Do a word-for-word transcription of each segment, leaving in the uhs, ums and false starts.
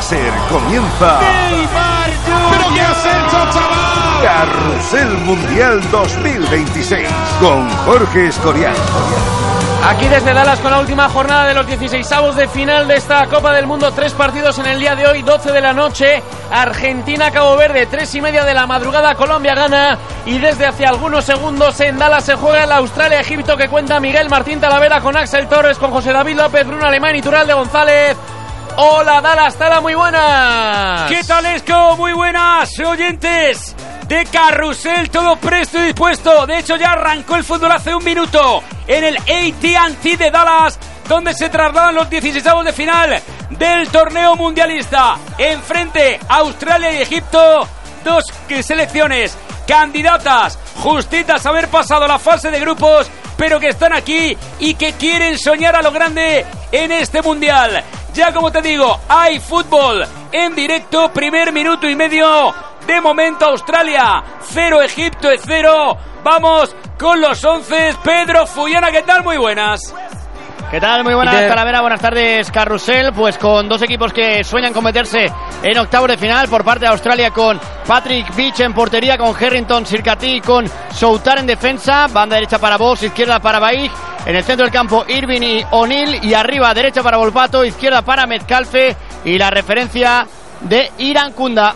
Ser comienza. ¡Neymar Junior! ¿Pero qué has hecho, chaval? Carrusel Mundial dos mil veintiséis con Jorge Escorial. Aquí desde Dallas con la última jornada de los dieciseisavos de final de esta Copa del Mundo. Tres partidos en el día de hoy, doce de la noche. Argentina-Cabo Verde, tres y media de la madrugada. Colombia gana. Y desde hace algunos segundos en Dallas se juega el Australia-Egipto, que cuenta Miguel Martín Talavera con Axel Torres, con José David López, Bruno Alemán y Turalde González. Hola Dallas, Tala, muy buenas. ¿Qué tal, Esco? Muy buenas, oyentes de Carrusel, todo presto y dispuesto. De hecho, ya arrancó el fútbol hace un minuto en el A T and T de Dallas, donde se trasladan los dieciseisavos de final del torneo mundialista. Enfrente, Australia y Egipto, dos selecciones candidatas justitas a haber pasado la fase de grupos, pero que están aquí y que quieren soñar a lo grande en este mundial. Ya, como te digo, hay fútbol en directo, primer minuto y medio. De momento Australia cero, Egipto cero. Vamos con los once. Pedro Fullana, ¿qué tal? Muy buenas. ¿Qué tal? Muy buenas, Talavera, buenas tardes, Carrusel. Pues con dos equipos que sueñan con meterse en octavos de final. Por parte de Australia, con Patrick Beach en portería, con Harrington, Sirkati, con Soutar en defensa. Banda derecha para Bosch, izquierda para Baig. En el centro del campo, Irving y O'Neill. Y arriba, derecha para Volpato, izquierda para Metcalfe. Y la referencia de Irankunda.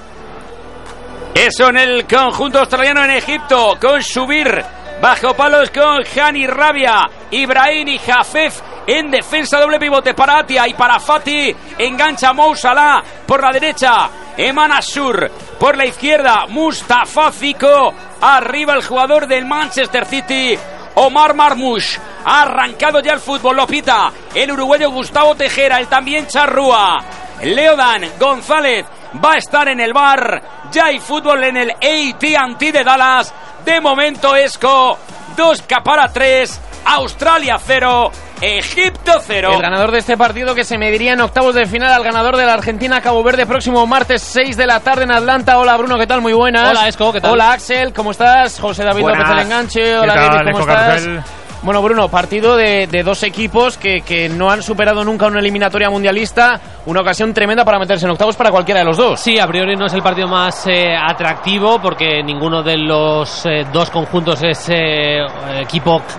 Eso en el conjunto australiano. En Egipto, con Shubir bajo palos, con Hani Rabia, Ibrahim y Jafef en defensa, doble pivote para Atia y para Fati. Engancha Mo Salah por la derecha, Eman Ashur por la izquierda, Mustafa Zico. Arriba el jugador del Manchester City, Omar Marmoush. Ha arrancado ya el fútbol, lo pita el uruguayo Gustavo Tejera, el también Charrúa. Leodan González va a estar en el bar. Ya hay fútbol en el A T and T de Dallas. De momento, Esco, dos para tres, Australia cero, Egipto cero. El ganador de este partido, que se mediría en octavos de final al ganador de la Argentina-Cabo Verde, próximo martes seis de la tarde en Atlanta. Hola Bruno, ¿qué tal? Muy buenas. Hola Esco, ¿qué tal? Hola Axel, ¿cómo estás? José David López del Enganche. Hola David, ¿cómo estás? Carrusel. Bueno, Bruno, partido de, de dos equipos que, que no han superado nunca una eliminatoria mundialista. Una ocasión tremenda para meterse en octavos para cualquiera de los dos. Sí, a priori no es el partido más eh, atractivo, porque ninguno de los eh, dos conjuntos es eh, equipo